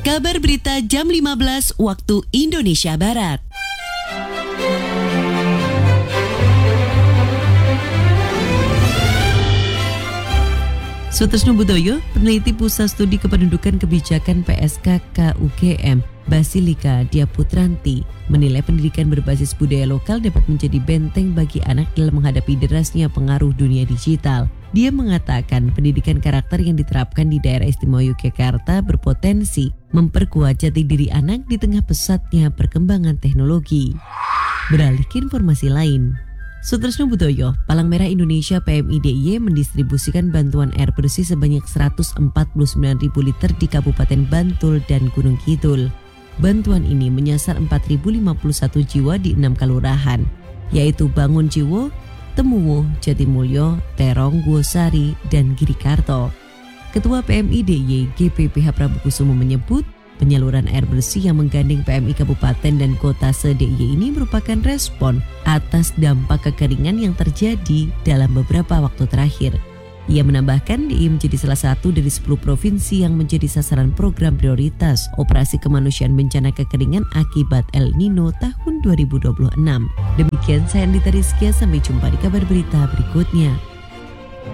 Kabar berita jam 15 waktu Indonesia Barat. Sutresno Budoyo, peneliti Pusat Studi Kependudukan Kebijakan PSKK UGM, Basilika Diaputranti, menilai pendidikan berbasis budaya lokal dapat menjadi benteng bagi anak dalam menghadapi derasnya pengaruh dunia digital. Dia mengatakan pendidikan karakter yang diterapkan di daerah istimewa Yogyakarta berpotensi memperkuat jati diri anak di tengah pesatnya perkembangan teknologi. Beralih ke informasi lain. Sutresno Budoyo, Palang Merah Indonesia PMI DIY mendistribusikan bantuan air bersih sebanyak 149.000 liter di Kabupaten Bantul dan Gunung Kidul. Bantuan ini menyasar 4.051 jiwa di 6 kelurahan, yaitu Bangun Jiwo, Temuwo, Jatimulyo, Terong, Guosari, dan Girikarto. Ketua PMI DIY GPPH Prabu Kusumo menyebut, penyaluran air bersih yang menggandeng PMI Kabupaten dan Kota se-DIY ini merupakan respon atas dampak kekeringan yang terjadi dalam beberapa waktu terakhir. Ia menambahkan DIY menjadi salah satu dari 10 provinsi yang menjadi sasaran program prioritas Operasi Kemanusiaan Bencana Kekeringan akibat El Nino tahun 2026. Demikian saya Andita Rizkia, sampai jumpa di kabar berita berikutnya.